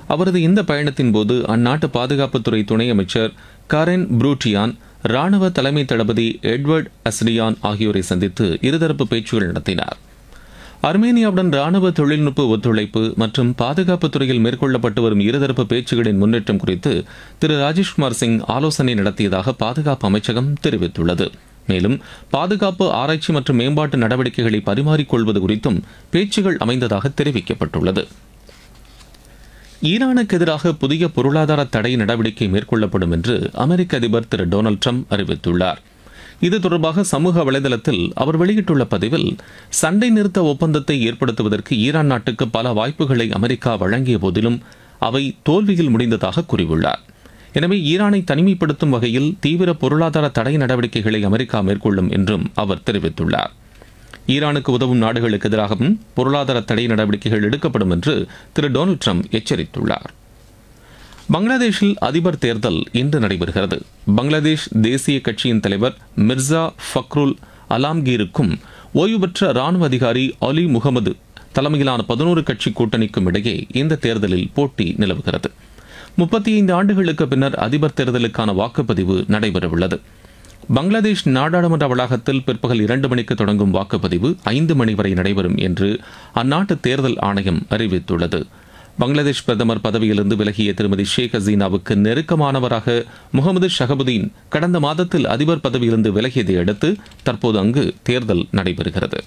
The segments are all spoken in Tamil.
அவரது இந்த பயணத்தின் போது அந்நாட்டு பாதுகாப்புத்துறை துணை அமைச்சர் காரென் ப்ரூட்டியான், ராணுவ தலைமை தளபதி எட்வர்ட் அஸ்ரியான் ஆகியோரை சந்தித்து இருதரப்பு பேச்சுகள் நடத்தினார். அர்மேனியாவுடன் ராணுவ தொழில்நுட்ப ஒத்துழைப்பு மற்றும் பாதுகாப்புத் துறையில் மேற்கொள்ளப்பட்டு வரும் இருதரப்பு பேச்சுகளின் முன்னேற்றம் குறித்து திரு ராஜேஷ்குமார் சிங் ஆலோசனை நடத்தியதாக பாதுகாப்பு அமைச்சகம் தெரிவித்துள்ளது. மேலும் பாதுகாப்பு ஆராய்ச்சி மற்றும் மேம்பாட்டு நடவடிக்கைகளை பரிமாறிக்கொள்வது குறித்தும் பேச்சுகள் அமைந்ததாக தெரிவிக்கப்பட்டுள்ளது. ஈரானுக்கு எதிராக புதிய பொருளாதார தடை நடவடிக்கை மேற்கொள்ளப்படும் என்று அமெரிக்க அதிபர் திரு டொனால்டு ட்ரம்ப் அறிவித்துள்ளார். இது தொடர்பாக சமூக வலைதளத்தில் அவர் வெளியிட்டுள்ள பதிவில், சண்டை நிறுத்த ஒப்பந்தத்தை ஏற்படுத்துவதற்கு ஈரான் நாட்டுக்கு பல வாய்ப்புகளை அமெரிக்கா வழங்கிய போதிலும் அவை தோல்வியில் முடிந்ததாக கூறியுள்ளார். எனவே ஈரானை தனிமைப்படுத்தும் வகையில் தீவிர பொருளாதார தடை நடவடிக்கைகளை அமெரிக்கா மேற்கொள்ளும் என்றும் அவர் தெரிவித்துள்ளார். ஈரானுக்கு உதவும் நாடுகளுக்கு எதிராகவும் பொருளாதார தடை நடவடிக்கைகள் எடுக்கப்படும் என்று திரு டொனால்டு ட்ரம்ப் எச்சரித்துள்ளார். பங்களாதேஷில் அதிபர் தேர்தல் இன்று நடைபெறுகிறது. பங்களாதேஷ் தேசிய கட்சியின் தலைவர் மிர்சா ஃபக்ருல் அலாம்கீருக்கும் ஓய்வு பெற்ற ராணுவ அதிகாரி அலி முகமது தலைமையிலான 11 கட்சி கூட்டணிக்கும் இடையே இந்த தேர்தலில் போட்டி நிலவுகிறது. 35 ஆண்டுகளுக்கு பின்னர் அதிபர் தேர்தலுக்கான வாக்குப்பதிவு நடைபெறவுள்ளது. பங்களாதேஷ் நாடாளுமன்ற வளாகத்தில் பிற்பகல் 2 மணிக்கு தொடங்கும் வாக்குப்பதிவு 5 மணி வரை நடைபெறும் என்று அந்நாட்டு தேர்தல் ஆணையம் அறிவித்துள்ளது. பங்களாதேஷ் பிரதமர் பதவியிலிருந்து விலகிய திருமதி ஷேக் ஹசீனாவுக்கு நெருக்கமானவராக முகமது ஷஹபுதீன் கடந்த மாதத்தில் அதிபர் பதவியிலிருந்து விலகியதை அடுத்து தற்போது அங்கு தேர்தல் நடைபெறுகிறது.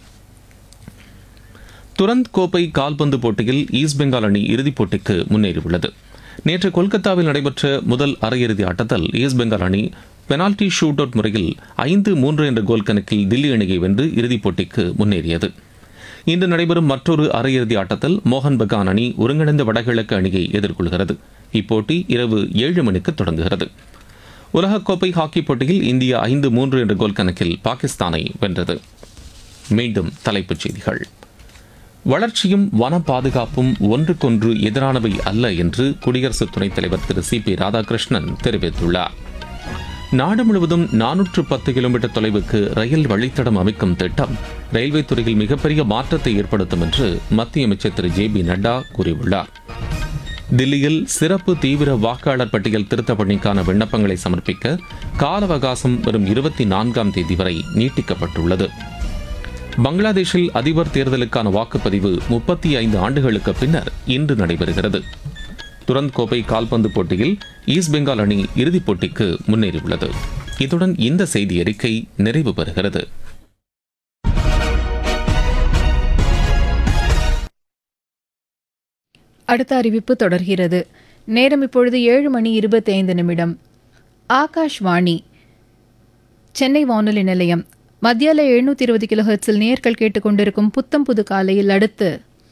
துரந்த் கோப்பை கால்பந்து போட்டியில் ஈஸ்ட் பெங்கால் அணி இறுதிப் போட்டிக்கு முன்னேறியுள்ளது. நேற்று கொல்கத்தாவில் நடைபெற்ற முதல் அரையிறுதி ஆட்டத்தில் ஈஸ்ட் பெங்கால் அணி பெனால்டி ஷூட் அவுட் முறையில் 5-3 என்ற கோல் கணக்கில் தில்லி அணியை வென்று இறுதிப் போட்டிக்கு முன்னேறியது. இன்று நடைபெறும் மற்றொரு அரையிறுதி ஆட்டத்தில் மோகன் பகான் அணி ஒருங்கிணைந்த வடகிழக்கு அணியை எதிர்கொள்கிறது. இப்போட்டி இரவு 7 மணிக்கு தொடங்குகிறது. உலகக்கோப்பை ஹாக்கி போட்டியில் இந்தியா 5-3 என்ற கோல் கணக்கில் பாகிஸ்தானை வென்றது. மீண்டும் தலைப்புச் செய்திகள். வளர்ச்சியும் வன பாதுகாப்பும் ஒன்றுக்கொன்று எதிரானவை அல்ல என்று குடியரசு துணைத் தலைவர் திரு சி.பி. ராதாகிருஷ்ணன் தெரிவித்துள்ளார். நாடு முழுவதும் 410 கிலோமீட்டர் தொலைவுக்கு ரயில் வழித்தடம் அமைக்கும் திட்டம் ரயில்வே துறையில் மிகப்பெரிய மாற்றத்தை ஏற்படுத்தும் என்று மத்திய அமைச்சர் திரு ஜே.பி. நட்டா கூறியுள்ளார். தில்லியில் சிறப்பு தீவிர வாக்காளர் பட்டியல் திருத்த பணிக்கான விண்ணப்பங்களை சமர்ப்பிக்க கால அவகாசம் வரும் 24ஆம் தேதி வரை நீட்டிக்கப்பட்டுள்ளது. பங்களாதேஷில் அதிபர் தேர்தலுக்கான வாக்குப்பதிவு 35 ஆண்டுகளுக்கு பின்னர் இன்று நடைபெறுகிறது. துரந்த் கோப்பை கால்பந்து போட்டியில் ஈஸ்ட் பெங்கால் அணி இறுதிப் போட்டிக்கு முன்னேறியுள்ளது. இத்துடன் இந்த செய்தி அறிக்கை நிறைவு பெறுகிறது. அடுத்த அறிவிப்பு தொடர்கிறது. நேரம் இப்பொழுது 7:25. ஆகாஷ்வாணி சென்னை வானொலி நிலையம். மத்தியால 720 கிலோஹெர்ட்ஸில் நேயர்கள் கேட்டுக்கொண்டிருக்கும் புத்தம் புது காலையில் அடுத்து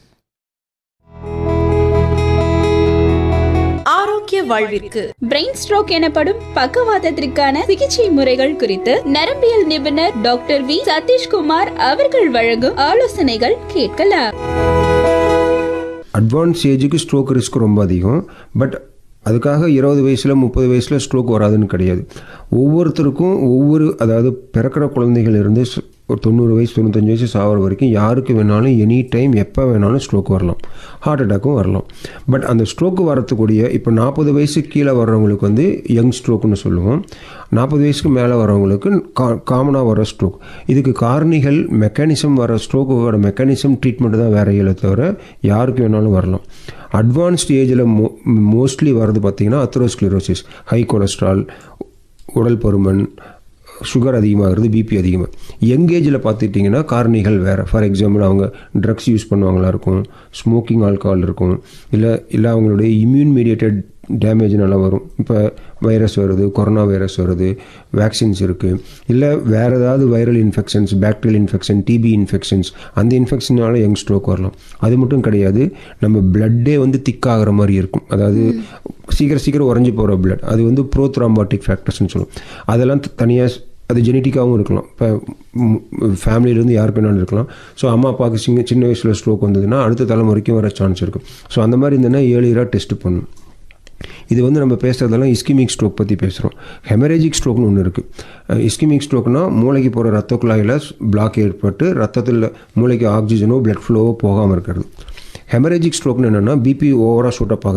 ஆரோக்கிய வாழ்விற்கு பிரெயின் ஸ்ட்ரோக் எனப்படும் பக்கவாதத்திற்கான சிகிச்சை முறைகள் குறித்து நரம்பியல் நிபுணர் டாக்டர் வி சதீஷ்குமார் அவர்கள் வழங்கும் ஆலோசனைகள் கேட்கலாம். அட்வான்ஸ் ஏஜுக்கு ஸ்ட்ரோக் ரிஸ்க் ரொம்ப அதிகம். பட் அதுக்காக 20 வயசில் 30 வயசில் ஸ்ட்ரோக் வராதுன்னு கிடையாது. ஒவ்வொருத்தருக்கும் அதாவது பிறக்கிற குழந்தைகள் இருந்து ஒரு 90 வயசு 95 வயசு சாகிற வரைக்கும் யாருக்கு வேணாலும் எனி டைம் எப்போ வேணாலும் ஸ்ட்ரோக் வரலாம், ஹார்ட் அட்டாக்கும் வரலாம். பட் அந்த ஸ்ட்ரோக்கு வரத்துக்கூடிய இப்போ 40 வயசுக்கு கீழே வர்றவங்களுக்கு வந்து யங் ஸ்ட்ரோக்குன்னு சொல்லுவோம். 40 வயசுக்கு மேலே வரவங்களுக்கு காமனாக வர ஸ்ட்ரோக். இதுக்கு காரணிகள் மெக்கானிசம் வர ஸ்ட்ரோக்கோட மெக்கானிசம் ட்ரீட்மெண்ட் தான் வேற இல்லை தவிர யாருக்கு வேணாலும் வரலாம். அட்வான்ஸ்டு ஏஜில் மோஸ்ட்லி வர்றது பார்த்திங்கன்னா அத்ரோஸ்க்ளிரோசிஸ், ஹை கொலஸ்ட்ரால், உடல் பருமன், சுகர் அதிகமாகிறது, பிபி அதிகமாக. யங் ஏஜில் பார்த்துட்டிங்கன்னா காரணிகள் வேறு. ஃபார் எக்ஸாம்பிள் அவங்க ட்ரக்ஸ் யூஸ் பண்ணுவாங்களா இருக்கும், ஸ்மோக்கிங் ஆல்கஹால் இருக்கும், இல்லை அவங்களுடைய இம்யூன் மீடியேட்டட் டேமேஜ்னால வரும். இப்போ வைரஸ் வருது, கொரோனா வைரஸ் வருது, வேக்சின்ஸ் இருக்குது, இல்லை வேறு ஏதாவது viral infections, bacterial infection, DP infections, அந்த இன்ஃபெக்ஷனால யங் ஸ்ட்ரோக் வரலாம். அது மட்டும் கிடையாது, நம்ம பிளட்டே வந்து திக்காகிற மாதிரி இருக்கும். அதாவது சீக்கிரம் உறைஞ்சி போகிற பிளட், அது வந்து ப்ரோத்ராம்பாட்டிக் ஃபேக்டர்ஸ்னு சொல்லுவோம். அதெல்லாம் தனியாக அது ஜெனட்டிக்காகவும் இருக்கலாம். இப்போ ஃபேமிலியிலேருந்து யாருக்கு வேணாலும் இருக்கலாம். ஸோ அம்மா அப்பாவுக்கு சின்ன வயசில் ஸ்ட்ரோக் வந்ததுன்னா அடுத்த தலைமுறைக்கும் வர சான்ஸ் இருக்கும். ஸோ அந்த மாதிரி இருந்ததுன்னா ஏர்லியராக டெஸ்ட் பண்ணணும். இது வந்து நம்ம பேசுகிறதெல்லாம் இஸ்கிமிக் ஸ்ட்ரோக் பற்றி பேசுகிறோம். ஹெமரேஜிக் ஸ்ட்ரோக்னு ஒன்று இருக்குது. இஸ்கிமிக் ஸ்ட்ரோக்னால் மூளைக்கு போகிற ரத்த குழாயில் பிளாக் ஏற்பட்டு ரத்தத்தில் மூளைக்கு ஆக்சிஜனோ பிளட் ஃப்ளோவோ போகாமல் இருக்கிறது. ஹெமரேஜிக் ஸ்ட்ரோக்னு என்னென்னா பிபி ஓவராக ஷூட் அப் ஆகுது.